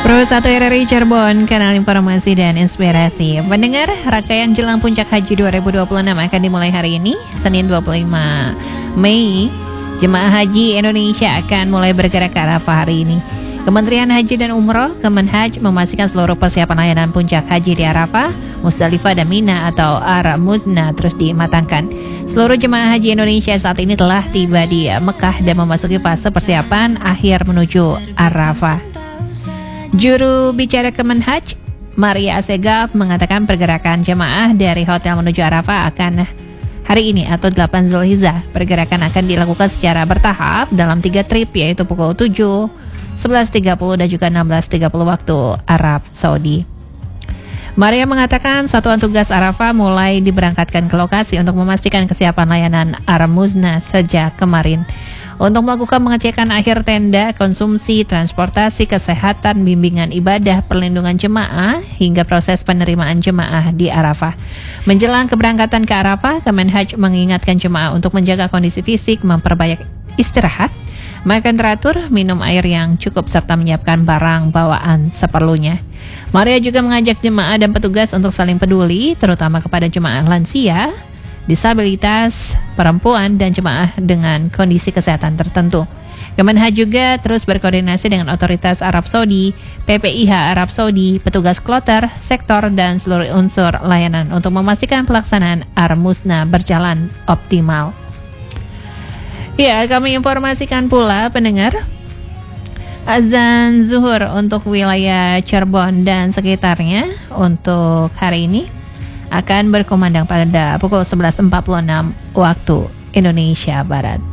Pro 1 RRI Cirebon, kanal informasi dan inspirasi. Pendengar, rangkaian jelang puncak haji 2026 akan dimulai hari ini, Senin 25 Mei. Jemaah haji Indonesia akan mulai bergerak ke Arafah hari ini. Kementerian Haji dan Umroh, Kemenhaj, memastikan seluruh persiapan layanan puncak haji di Arafah, Musdalifah dan Mina atau Ar-Muzna terus dimatangkan. Seluruh jemaah haji Indonesia saat ini telah tiba di Mekah dan memasuki fase persiapan akhir menuju Arafah. Juru bicara Kemenhaj, Maria Assegaf, mengatakan pergerakan jemaah dari hotel menuju Arafah akan hari ini atau 8 Zulhijjah. Pergerakan akan dilakukan secara bertahap dalam 3 trip, yaitu pukul 7, 11.30 dan juga 16.30 waktu Arab Saudi. Maria mengatakan satuan tugas Arafah mulai diberangkatkan ke lokasi untuk memastikan kesiapan layanan Ar-Muzna sejak kemarin. Untuk melakukan pengecekan akhir tenda, konsumsi, transportasi, kesehatan, bimbingan ibadah, perlindungan jemaah, hingga proses penerimaan jemaah di Arafah. Menjelang keberangkatan ke Arafah, Kemenhaj mengingatkan jemaah untuk menjaga kondisi fisik, memperbanyak istirahat, makan teratur, minum air yang cukup, serta menyiapkan barang bawaan seperlunya. Maria juga mengajak jemaah dan petugas untuk saling peduli, terutama kepada jemaah lansia, disabilitas, perempuan, dan jemaah dengan kondisi kesehatan tertentu. Kemenhaj juga terus berkoordinasi dengan otoritas Arab Saudi, PPIH Arab Saudi, petugas kloter, sektor, dan seluruh unsur layanan untuk memastikan pelaksanaan Ar-Muzna berjalan optimal. Ya, kami informasikan pula pendengar, azan zuhur untuk wilayah Cirebon dan sekitarnya untuk hari ini akan berkumandang pada pukul 11.46 waktu Indonesia Barat.